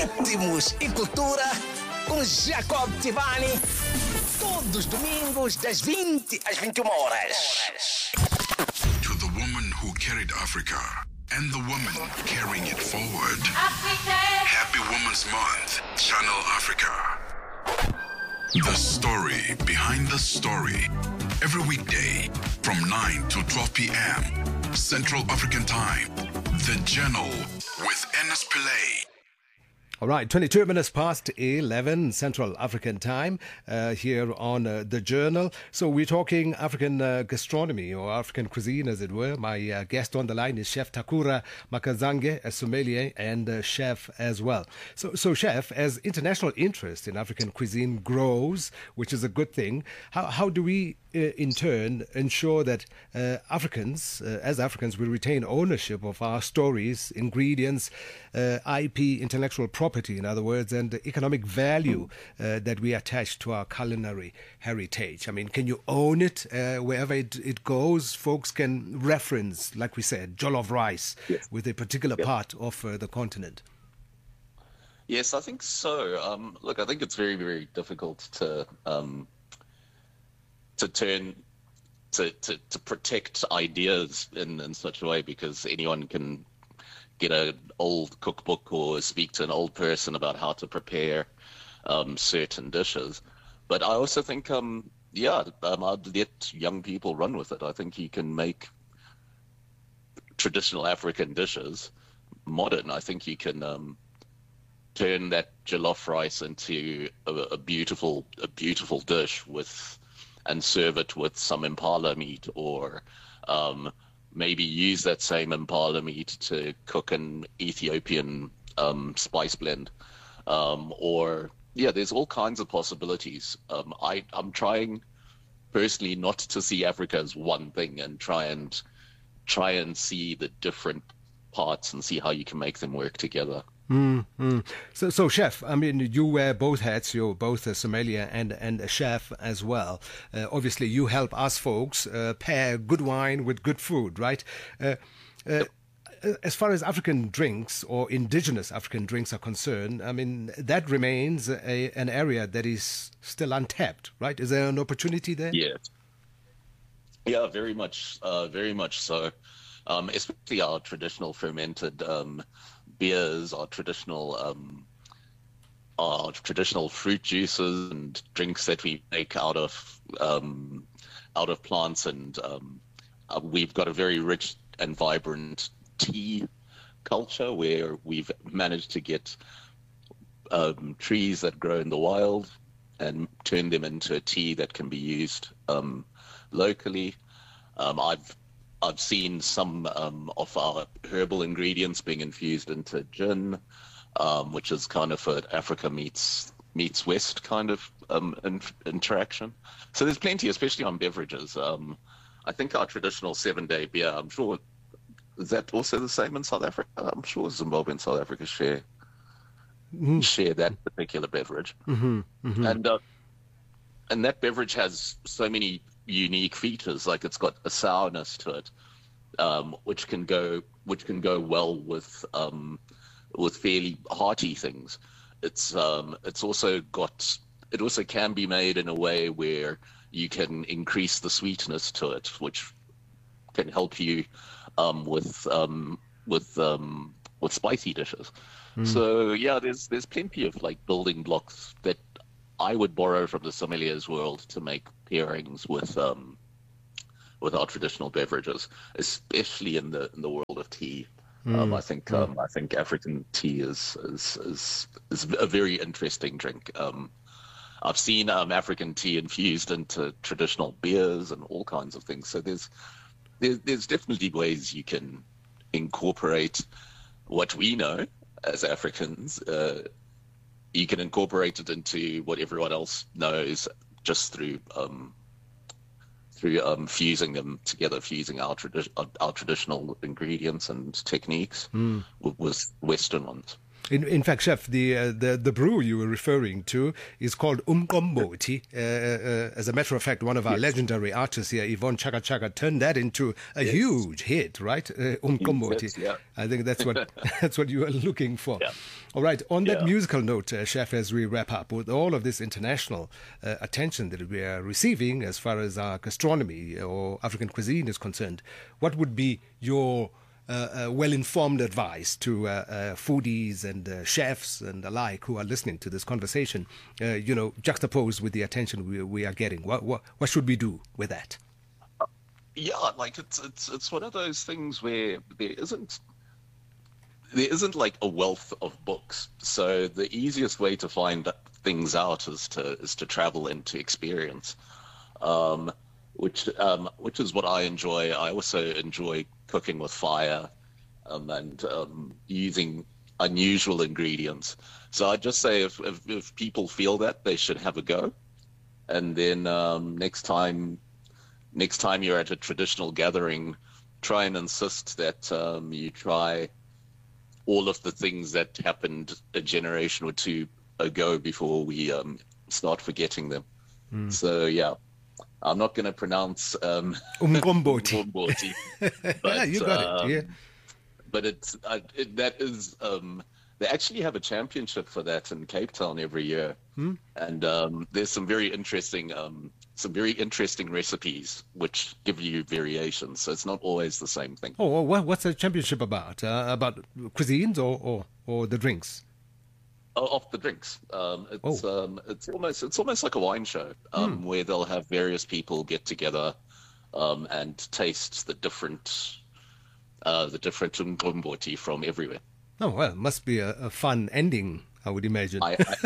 Ritmos e Cultura com Jacob Tivani. Todos os domingos, das 20 às 21 horas. To the woman who carried Africa and the woman carrying it forward. Happy Women's Month, Channel Africa. The story behind the story. Every weekday from 9 to 12 p.m. Central African Time. The Journal with Ernest Pillay. All right, 22 minutes past 11 Central African Time here on The Journal. So we're talking African gastronomy or African cuisine, as it were. My guest on the line is Chef Takura Makazange, a sommelier and chef as well. So Chef, as international interest in African cuisine grows, which is a good thing, how do we in turn ensure that Africans, as Africans, we retain ownership of our stories, ingredients, IP, intellectual property, in other words, and the economic value that we attach to our culinary heritage? I mean, can you own it wherever it goes? Folks can reference, like we said, jollof rice with a particular part of the continent. Yes, I think so. Look, I think it's very, very difficult to protect ideas in such a way, because anyone can get an old cookbook or speak to an old person about how to prepare certain dishes. But I also think, I'd let young people run with it. I think you can make traditional African dishes modern. I think you can turn that jollof rice into a beautiful dish and serve it with some impala meat, or maybe use that same impala meat to cook an Ethiopian spice blend. There's all kinds of possibilities. I'm trying personally not to see Africa as one thing, and try and see the different parts and see how you can make them work together. So, Chef, I mean, you wear both hats. You're both a sommelier and a chef as well. Obviously, you help us folks pair good wine with good food, right? As far as African drinks or indigenous African drinks are concerned, I mean, that remains an area that is still untapped, right? Is there an opportunity there? Yeah, very much so. Especially our traditional fermented beers, our traditional fruit juices and drinks that we make out of plants, and we've got a very rich and vibrant tea culture where we've managed to get trees that grow in the wild and turn them into a tea that can be used locally. I've seen some of our herbal ingredients being infused into gin, which is kind of an Africa meets West kind of interaction. So there's plenty, especially on beverages. I think our traditional 7-day beer, I'm sure, is that also the same in South Africa? I'm sure Zimbabwe and South Africa share that particular beverage. And that beverage has so many unique features, like it's got a sourness to it, which can go well with fairly hearty things. It also can be made in a way where you can increase the sweetness to it, which can help you with spicy dishes. So yeah, there's plenty of like building blocks that I would borrow from the sommelier's world to make pairings with our traditional beverages, especially in the world of tea. I think African tea is a very interesting drink. I've seen African tea infused into traditional beers and all kinds of things. So there's definitely ways you can incorporate what we know as Africans. You can incorporate it into what everyone else knows just through fusing them together, fusing our traditional ingredients and techniques with Western ones. In fact, Chef, the brew you were referring to is called Umqombothi. As a matter of fact, one of our legendary artists here, Yvonne Chaka Chaka, turned that into a huge hit, right? Umqombothi. Yeah. I think that's what that's what you were looking for. Yeah. All right. On that musical note, Chef, as we wrap up, with all of this international attention that we are receiving as far as our gastronomy or African cuisine is concerned, what would be your well-informed advice to foodies and chefs and the like who are listening to this conversation, juxtaposed with the attention we are getting? What should we do with that? Yeah, like it's one of those things where there isn't like a wealth of books. So the easiest way to find things out is to travel and to experience, which is what I enjoy. I also enjoy cooking with fire and using unusual ingredients. So I'd just say if people feel that, they should have a go. And then next time you're at a traditional gathering, try and insist that you try all of the things that happened a generation or two ago before we start forgetting them. So yeah. I'm not going to pronounce Umqombothi. But, you got it. Yeah. But that is they actually have a championship for that in Cape Town every year, and there's some very interesting recipes which give you variations. So it's not always the same thing. Oh, what's the championship about? About cuisines or the drinks? Of the drinks. It's almost like a wine show where they'll have various people get together and taste the different Umqombothi from everywhere. Oh well, must be a fun ending, I would imagine.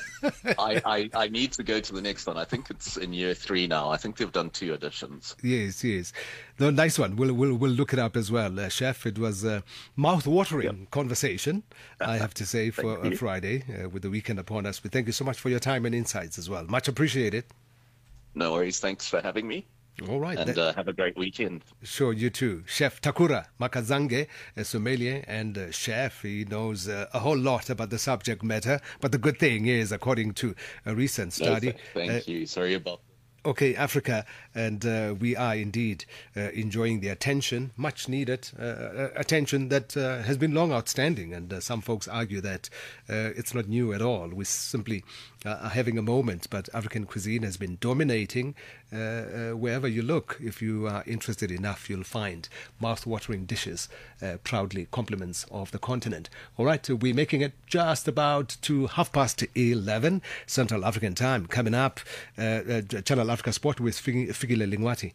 I need to go to the next one. I think it's in year 3 now. I think they've done 2 editions. Yes. No, nice one. We'll look it up as well, Chef. It was a mouth-watering conversation, I have to say, for a Friday with the weekend upon us. We thank you so much for your time and insights as well. Much appreciated. No worries. Thanks for having me. All right. And have a great weekend. Sure, you too. Chef Takura Makazange, a sommelier and chef. He knows a whole lot about the subject matter. But the good thing is, according to a recent study... Thank you. Sorry about that. Okay, Africa, and we are indeed enjoying the attention, much needed attention that has been long outstanding. And some folks argue that it's not new at all. We simply are having a moment, but African cuisine has been dominating wherever you look. If you are interested enough, you'll find mouth-watering dishes, proudly compliments of the continent. All right, we're making it just about to 11:30 Central African time. Coming up, Channel Africa Sport with Fikile Lingwati.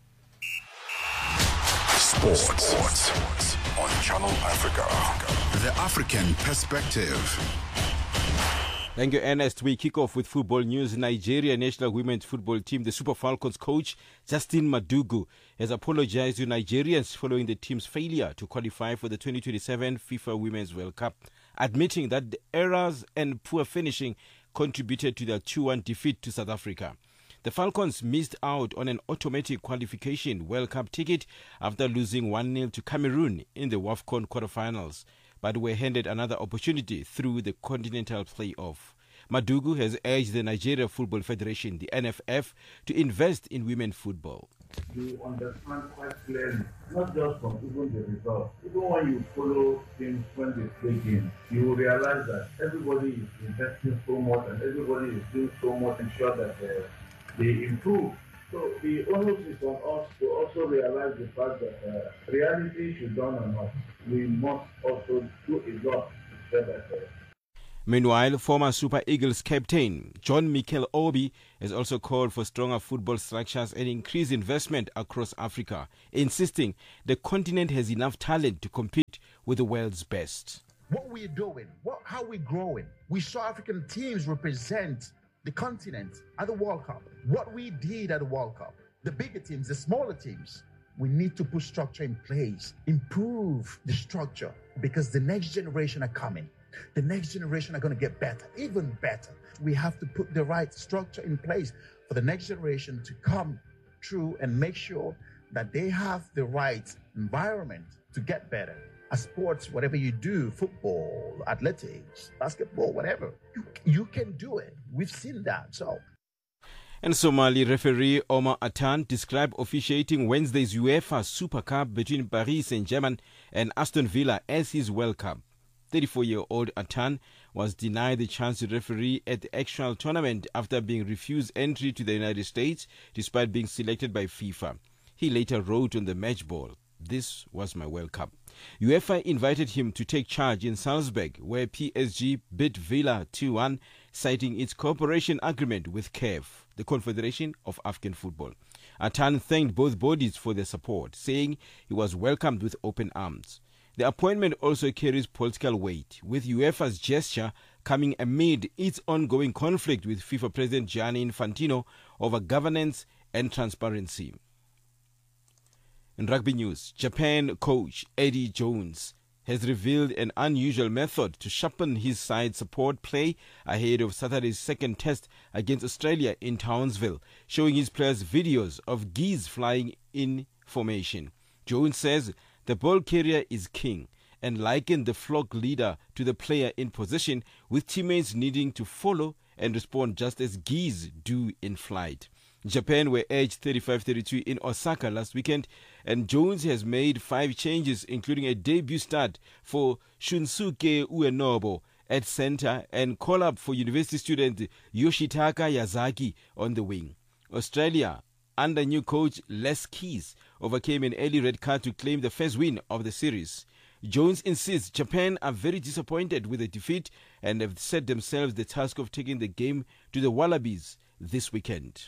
Sports on Channel Africa. The African perspective. Thank you, Ernest. We kick off with football news. Nigeria national women's football team, the Super Falcons coach, Justin Madugu, has apologized to Nigerians following the team's failure to qualify for the 2027 FIFA Women's World Cup, admitting that the errors and poor finishing contributed to their 2-1 defeat to South Africa. The Falcons missed out on an automatic qualification World Cup ticket after losing 1-0 to Cameroon in the WAFCON quarterfinals, but were handed another opportunity through the continental playoff. Madugu has urged the Nigeria Football Federation, the NFF, to invest in women football. You understand quite clearly, not just from even the results. Even when you follow things when they play games, you will realize that everybody is investing so much and everybody is doing so much to ensure that they improve. So the onus is on us to also realize the fact that reality should dawn on us. We must also do a lot to ensure that. Meanwhile, former Super Eagles captain John Mikel Obi has also called for stronger football structures and increased investment across Africa, insisting the continent has enough talent to compete with the world's best. What we're doing, how we're growing. We saw African teams represent the continent at the World Cup. What we did at the World Cup, the bigger teams, the smaller teams, we need to put structure in place, improve the structure, because the next generation are coming. The next generation are going to get better, even better. We have to put the right structure in place for the next generation to come through and make sure that they have the right environment to get better. a sports, whatever you do, football, athletics, basketball, whatever, you can do it. We've seen that. So. And Somali referee Omar Atan described officiating Wednesday's UEFA Super Cup between Paris Saint-Germain and Aston Villa as his World Cup. 34-year-old Atan was denied the chance to referee at the actual tournament after being refused entry to the United States despite being selected by FIFA. He later wrote on the match ball, "This was my World Cup." UEFA invited him to take charge in Salzburg, where PSG beat Villa 2-1, citing its cooperation agreement with CAF, the Confederation of African Football. Atan thanked both bodies for their support, saying he was welcomed with open arms. The appointment also carries political weight, with UEFA's gesture coming amid its ongoing conflict with FIFA President Gianni Infantino over governance and transparency. In rugby news, Japan coach Eddie Jones has revealed an unusual method to sharpen his side's support play ahead of Saturday's second test against Australia in Townsville, showing his players videos of geese flying in formation. Jones says the ball carrier is king and likened the flock leader to the player in position, with teammates needing to follow and respond just as geese do in flight. Japan were edged 35-32 in Osaka last weekend, and Jones has made 5 changes, including a debut start for Shunsuke Uenobo at center and call-up for university student Yoshitaka Yazaki on the wing. Australia, under new coach Les Keys, overcame an early red card to claim the first win of the series. Jones insists Japan are very disappointed with the defeat and have set themselves the task of taking the game to the Wallabies this weekend.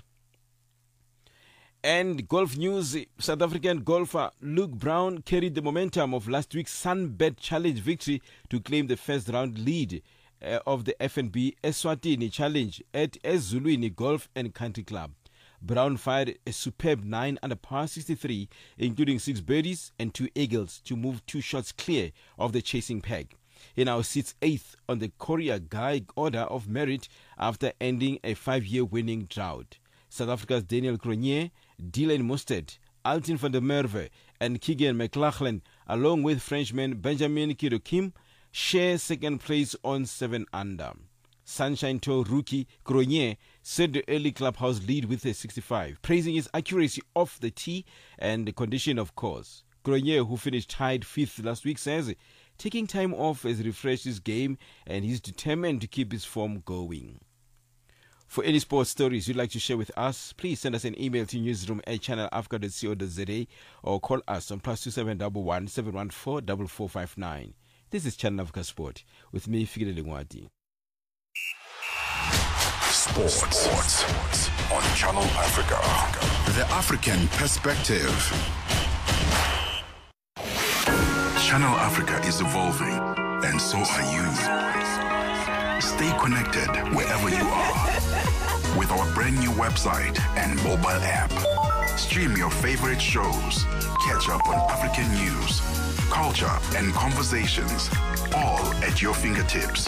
And golf news, South African golfer Luke Brown carried the momentum of last week's Sunbet Challenge victory to claim the first round lead of the FNB Eswatini Challenge at Ezulwini Golf and Country Club. Brown fired a superb 9 under par 63, including 6 birdies and 2 eagles to move 2 shots clear of the chasing pack. He now sits 8th on the Korea Guy Order of Merit after ending a 5-year winning drought. South Africa's Daniel Cronje, Dylan Mostert, Altin van der Merwe and Keegan McLachlan, along with Frenchman Benjamin Kirokim, share second place on 7 under. Sunshine Tour rookie Cronje set the early clubhouse lead with a 65, praising his accuracy off the tee and the condition of course. Cronje, who finished tied 5th last week, says taking time off has refreshed his game and he's determined to keep his form going. For any sports stories you'd like to share with us, please send us an email to newsroom@channelafrica.co.za or call us on +2711 714 4459. This is Channel Africa Sport with me, Fikile Lengwadi. Sports on Channel Africa. The African perspective. Channel Africa is evolving, and so are you. Stay connected wherever you are with our brand new website and mobile app. Stream your favorite shows, catch up on African news, culture, and conversations, all at your fingertips.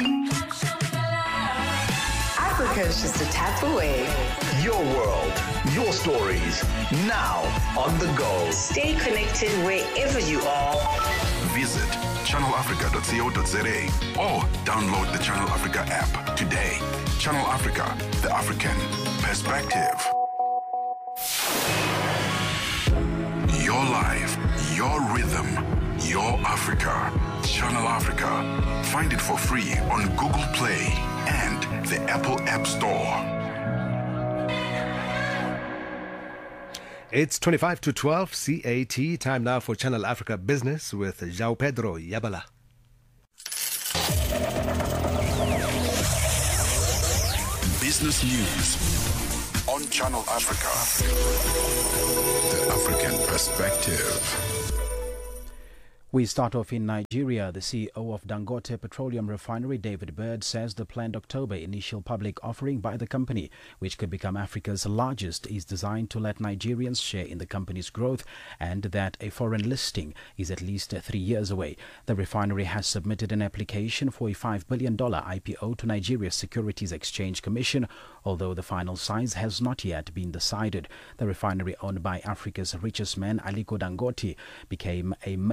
Africa is just a tap away. Your world, your stories, now on the go. Stay connected wherever you are. Visit channelafrica.co.za or download the Channel Africa app today. Channel Africa, the African perspective. Your life, your rhythm, your Africa. Channel Africa. Find it for free on Google Play and the Apple App Store. It's 25 to 12 CAT. Time now for Channel Africa Business with João Pedro Yabala. Business news on Channel Africa. The African perspective. We start off in Nigeria. The CEO of Dangote Petroleum Refinery, David Bird, says the planned October initial public offering by the company, which could become Africa's largest, is designed to let Nigerians share in the company's growth and that a foreign listing is at least 3 years away. The refinery has submitted an application for a $5 billion IPO to Nigeria's Securities Exchange Commission, although the final size has not yet been decided. The refinery, owned by Africa's richest man, Aliko Dangote, became a major alternative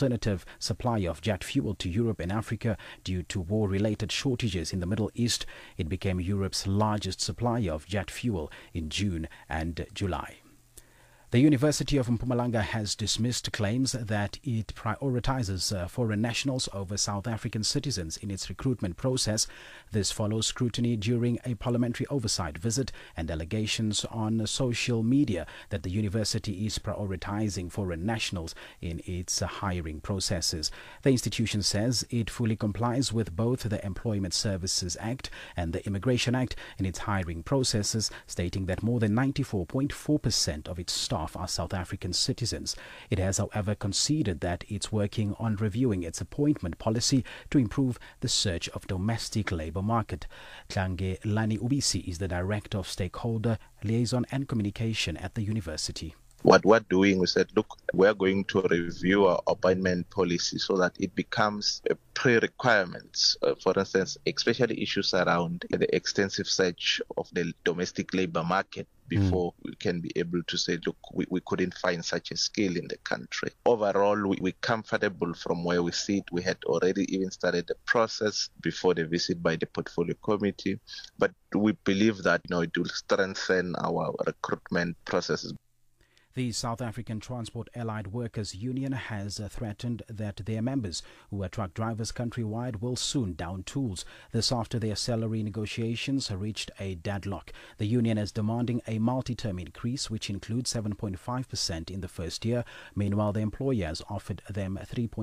alternative supply of jet fuel to Europe and Africa due to war-related shortages in the Middle East. It became Europe's largest supplier of jet fuel in June and July. The University of Mpumalanga has dismissed claims that it prioritizes foreign nationals over South African citizens in its recruitment process. This follows scrutiny during a parliamentary oversight visit and allegations on social media that the university is prioritizing foreign nationals in its hiring processes. The institution says it fully complies with both the Employment Services Act and the Immigration Act in its hiring processes, stating that more than 94.4% of its staff are South African citizens. It has, however, conceded that it's working on reviewing its appointment policy to improve the search of domestic labour market. Tlange Lani Ubisi is the Director of Stakeholder Liaison and Communication at the university. What we're doing, we said, look, we're going to review our appointment policy so that it becomes a pre-requirement. For instance, especially issues around the extensive search of the domestic labor market before we can be able to say, look, we couldn't find such a skill in the country. Overall, we're comfortable from where we sit. We had already even started the process before the visit by the portfolio committee, but we believe that it will strengthen our recruitment processes. The South African Transport Allied Workers Union has threatened that their members, who are truck drivers countrywide, will soon down tools. This after their salary negotiations reached a deadlock. The union is demanding a multi-term increase, which includes 7.5% in the first year. Meanwhile, the employers offered them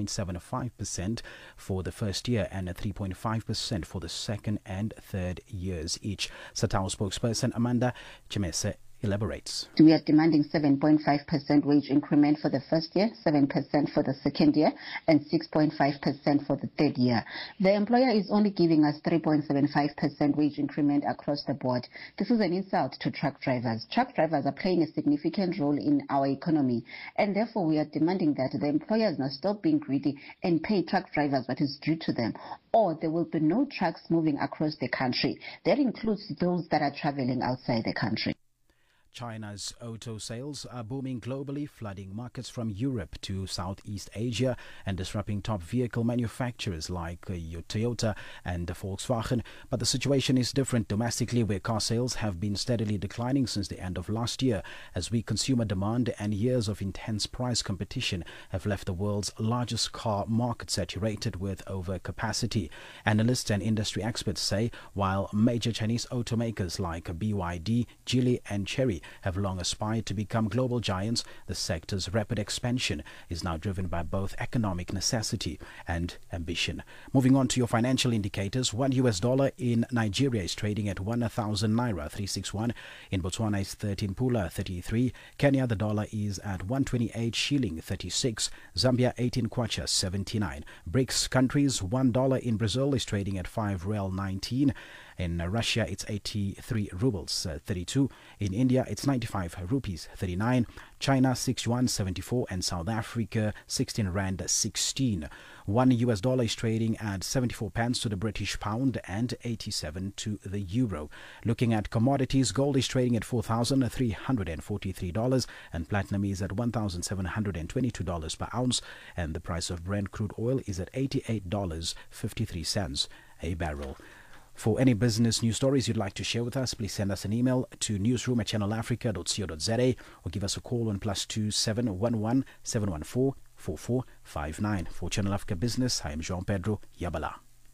3.75% for the first year and 3.5% for the second and third years each. SATAL spokesperson Amanda Chemese elaborates. We are demanding 7.5% wage increment for the first year, 7% for the second year, and 6.5% for the third year. The employer is only giving us 3.75% wage increment across the board. This is an insult to truck drivers. Truck drivers are playing a significant role in our economy, and therefore we are demanding that the employers must stop being greedy and pay truck drivers what is due to them, or there will be no trucks moving across the country. That includes those that are traveling outside the country. China's auto sales are booming globally, flooding markets from Europe to Southeast Asia and disrupting top vehicle manufacturers like Toyota and Volkswagen. But the situation is different domestically, where car sales have been steadily declining since the end of last year, as weak consumer demand and years of intense price competition have left the world's largest car market saturated with overcapacity. Analysts and industry experts say while major Chinese automakers like BYD, Geely and Chery have long aspired to become global giants, the sector's rapid expansion is now driven by both economic necessity and ambition. Moving on to your financial indicators, $1 in Nigeria is trading at 1,000 naira 361. In Botswana is 13 pula 33. Kenya, the dollar is at 128 shilling 36. Zambia 18 kwacha 79. BRICS countries, $1 in Brazil is trading at 5 real 19. In Russia, it's 83 rubles 32. In India, it's 95 rupees 39. China, 6 yuan 74. And South Africa, 16 rand 16. $1 is trading at 74 pence to the British pound and 87 to the euro. Looking at commodities, gold is trading at $4,343 and platinum is at $1,722 per ounce, and the price of Brent crude oil is at $88.53 a barrel. For any business news stories you'd like to share with us, please send us an email to newsroom@channelafrica.co.za or give us a call on +2 711 714 4459. For Channel Africa Business, I am Jean Pedro Yabala.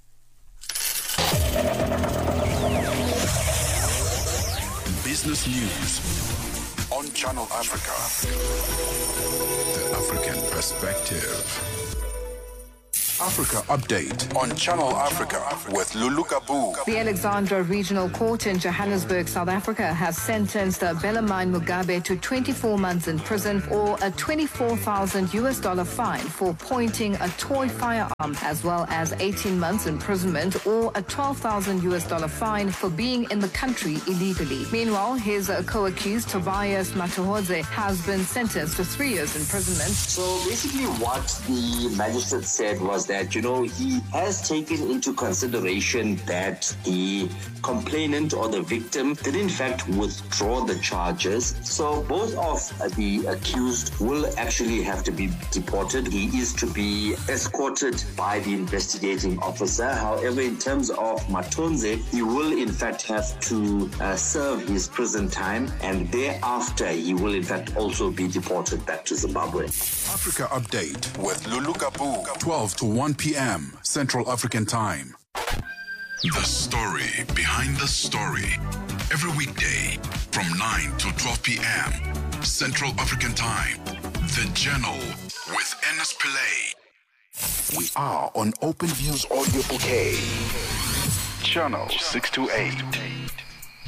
Business News on Channel Africa. The African Perspective. Africa Update on Channel Africa with Lulu Kabu. The Alexandra Regional Court in Johannesburg, South Africa, has sentenced Bellarmine Mugabe to 24 months in prison or a $24,000 fine for pointing a toy firearm, as well as 18 months imprisonment or a $12,000 fine for being in the country illegally. Meanwhile, his co-accused Tobias Matuhodze has been sentenced to 3 years imprisonment. So basically what the magistrate said was that that, he has taken into consideration that the complainant or the victim did in fact withdraw the charges. So both of the accused will actually have to be deported. He is to be escorted by the investigating officer. However, in terms of Matonze, he will in fact have to serve his prison time, and thereafter he will in fact also be deported back to Zimbabwe. Africa Update with Lulu Kabu, 12 to 1 p.m. Central African Time. The story behind the story. Every weekday from 9 to 12 p.m. Central African Time. The Journal with Ernest Pillay. We are on Open Views Audio Bouquet. Channel 628.